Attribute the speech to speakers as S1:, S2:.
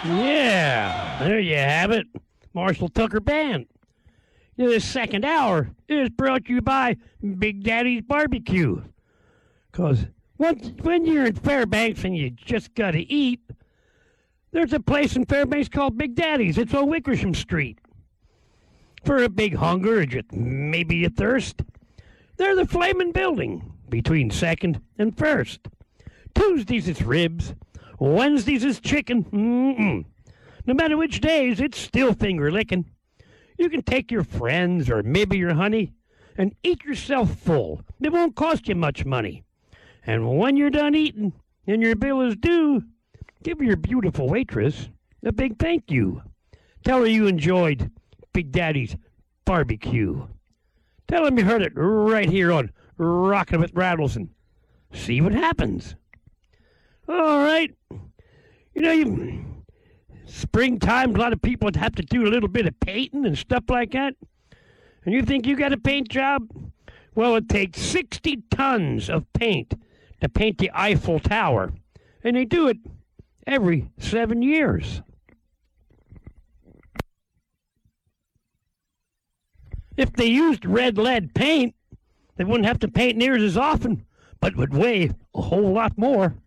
S1: Yeah, there you have it. Marshall Tucker Band. This second hour is brought to you by Big Daddy's Barbecue. Because when you're in Fairbanks and you just got to eat, there's a place in Fairbanks called Big Daddy's. It's on Wickersham Street. For a big hunger or just maybe a thirst, they're the Flamin' Building between 2nd and 1st. Tuesdays it's ribs. Wednesdays is chicken. No matter which days, it's still finger licking. You can take your friends or maybe your honey and eat yourself full. It won't cost you much money. And when you're done eating and your bill is due, give your beautiful waitress a big thank you. Tell her you enjoyed Big Daddy's Barbecue. Tell him you heard it right here on Rockin' with Rattles and see what happens. All right. Springtime, a lot of people have to do a little bit of painting and stuff like that. And you think you got a paint job? Well, it takes 60 tons of paint to paint the Eiffel Tower. And they do it every 7 years. If they used red lead paint, they wouldn't have to paint near as often, but would weigh a whole lot more.